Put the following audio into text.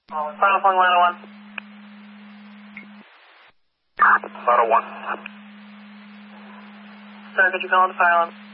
Final phone, Ladder 1. Ladder 1. Sir, could you call on the fire alarm?